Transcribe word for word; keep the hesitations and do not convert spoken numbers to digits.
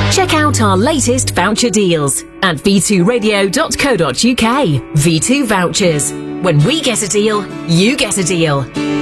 Check out our latest voucher deals at v two radio dot co dot uk. V two Vouchers. When we get a deal, you get a deal.